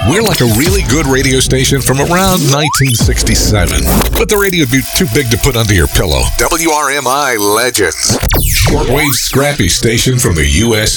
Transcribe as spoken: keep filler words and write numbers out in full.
We're like a really good radio station from around nineteen sixty-seven. But the radio would be too big to put under your pillow. W R M I Legends. Shortwave scrappy station from the U S A.